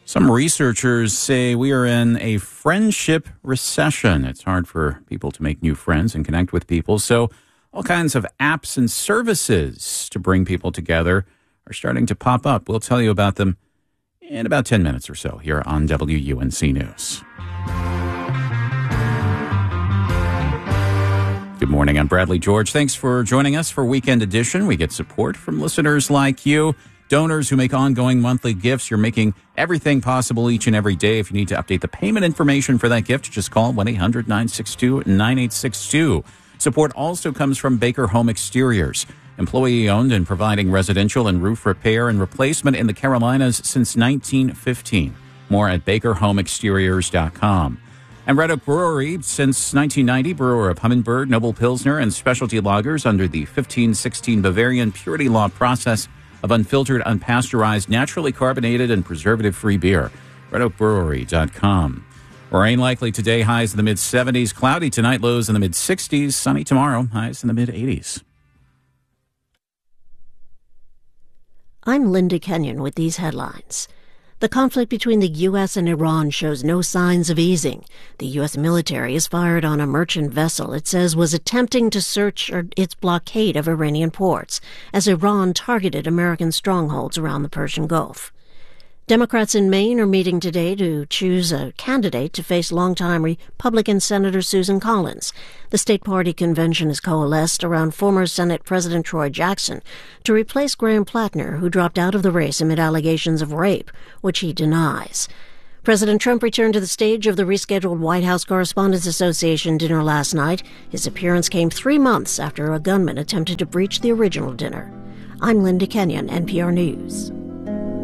Some researchers say we are in a friendship recession. It's hard for people to make new friends and connect with people. So all kinds of apps and services to bring people together are starting to pop up. We'll tell you about them in about 10 minutes or so here on WUNC News. Good morning. I'm Bradley George. Thanks for joining us for Weekend Edition. We get support from listeners like you. Donors who make ongoing monthly gifts. You're making everything possible each and every day. If you need to update the payment information for that gift, just call 1-800-962-9862. Support also comes from Baker Home Exteriors, employee-owned and providing residential and roof repair and replacement in the Carolinas since 1915. More at bakerhomeexteriors.com. And Red Oak Brewery, since 1990, brewer of Humminbird, Noble Pilsner, and specialty lagers under the 1516 Bavarian Purity Law process of unfiltered, unpasteurized, naturally carbonated, and preservative-free beer. RedOakBrewery.com. Rain likely today, highs in the mid-70s. Cloudy tonight, lows in the mid-60s. Sunny tomorrow, highs in the mid-80s. I'm Linda Kenyon with these headlines. The conflict between the U.S. and Iran shows no signs of easing. The U.S. military has fired on a merchant vessel it says was attempting to search its blockade of Iranian ports as Iran targeted American strongholds around the Persian Gulf. Democrats in Maine are meeting today to choose a candidate to face longtime Republican Senator Susan Collins. The state party convention has coalesced around former Senate President Troy Jackson to replace Graham Plattner, who dropped out of the race amid allegations of rape, which he denies. President Trump returned to the stage of the rescheduled White House Correspondents Association dinner last night. His appearance came 3 months after a gunman attempted to breach the original dinner. I'm Linda Kenyon, NPR News.